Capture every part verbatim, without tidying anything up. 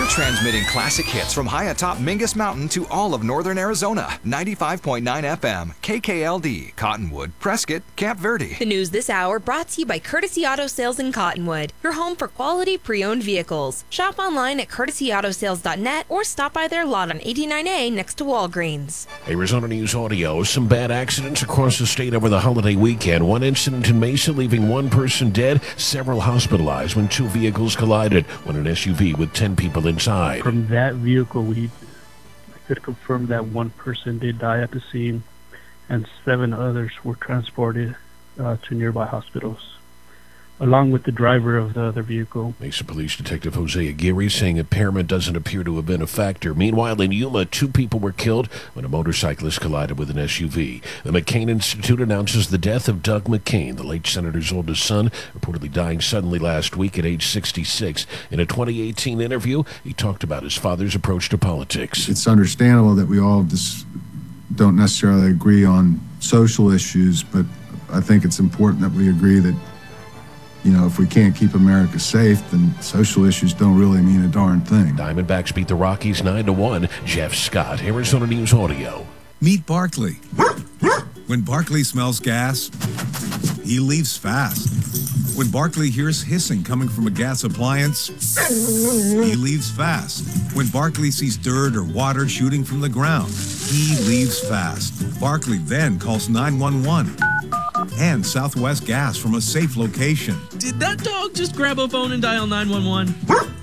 Transmitting classic hits from high atop Mingus Mountain to all of northern Arizona. ninety-five point nine F M, K K L D, Cottonwood, Prescott, Camp Verde. The news this hour brought to you by Courtesy Auto Sales in Cottonwood, your home for quality pre-owned vehicles. Shop online at courtesy auto sales dot net or stop by their lot on eighty-nine A next to Walgreens. Arizona News Audio. Some bad accidents across the state over the holiday weekend. One incident in Mesa leaving one person dead, several hospitalized when two vehicles collided. One an S U V with ten people inside. From that vehicle, we could confirm that one person did die at the scene, and seven others were transported uh, to nearby hospitals, along with the driver of the other vehicle. Mesa Police Detective Jose Aguirre saying impairment doesn't appear to have been a factor. Meanwhile, in Yuma, two people were killed when a motorcyclist collided with an S U V. The McCain Institute announces the death of Doug McCain, the late senator's oldest son, reportedly dying suddenly last week at age sixty-six. In a twenty eighteen interview, he talked about his father's approach to politics. It's understandable that we all just don't necessarily agree on social issues, but I think it's important that we agree that, you know, if we can't keep America safe, then social issues don't really mean a darn thing. Diamondbacks beat the Rockies nine to one. Jeff Scott, Arizona News Audio. Meet Barkley. When Barkley smells gas, he leaves fast. When Barkley hears hissing coming from a gas appliance, he leaves fast. When Barkley sees dirt or water shooting from the ground, he leaves fast. Barkley then calls nine one one. And Southwest Gas from a safe location. Did that dog just grab a phone and dial nine one one?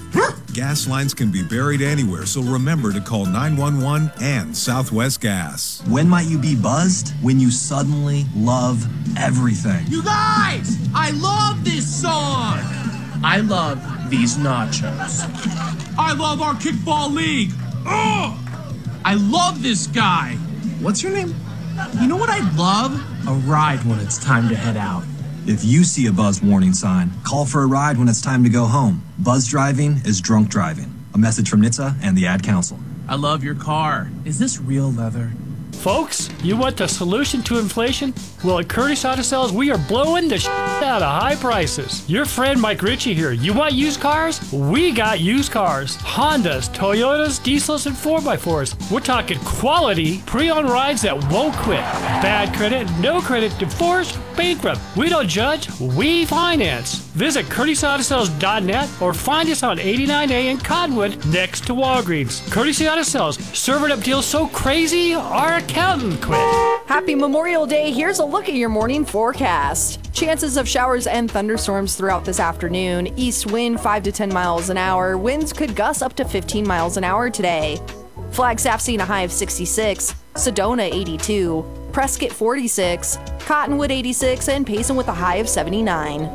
Gas lines can be buried anywhere, so remember to call nine one one and Southwest Gas. When might you be buzzed? When you suddenly love everything. You guys, I love this song. I love these nachos. I love our kickball league. Oh, I love this guy. What's your name? You know what I'd love? A ride when it's time to head out. If you see a buzz warning sign, call for a ride when it's time to go home. Buzz driving is drunk driving. A message from N H T S A and the Ad Council. I love your car. Is this real leather? Folks, you want the solution to inflation? Well, at Curtis Auto Sales, we are blowing the shit out of high prices. Your friend Mike Ritchie here. You want used cars? We got used cars. Hondas, Toyotas, diesels, and four by fours. We're talking quality, pre-owned rides that won't quit. Bad credit, no credit, divorce, bankrupt. We don't judge, we finance. Visit curtis auto sales dot net or find us on eighty-nine A in Cottonwood next to Walgreens. Courtesy Auto Sales, serving up deals so crazy, our accountant quit. Happy Memorial Day. Here's a look at your morning forecast. Chances of showers and thunderstorms throughout this afternoon. East wind five to ten miles an hour. Winds could gust up to fifteen miles an hour today. Flagstaff seeing a high of sixty-six. Sedona eighty-two. Prescott forty-six. Cottonwood eighty-six. And Payson with a high of seventy-nine.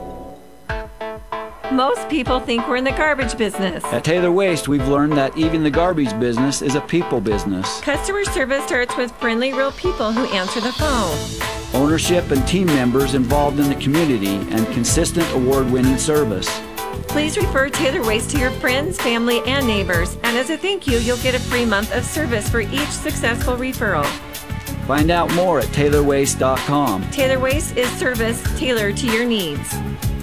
Most people think we're in the garbage business. At Taylor Waste, we've learned that even the garbage business is a people business. Customer service starts with friendly, real people who answer the phone. Ownership and team members involved in the community and consistent award-winning service. Please refer Taylor Waste to your friends, family, and neighbors. And as a thank you, you'll get a free month of service for each successful referral. Find out more at taylor waste dot com. Taylor Waste is service tailored to your needs.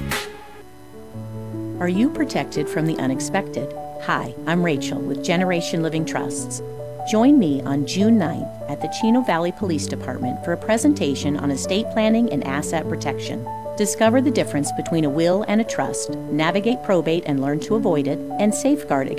Are you protected from the unexpected? Hi, I'm Rachel with Generation Living Trusts. Join me on June ninth at the Chino Valley Police Department for a presentation on estate planning and asset protection. Discover the difference between a will and a trust, navigate probate and learn to avoid it, and safeguard against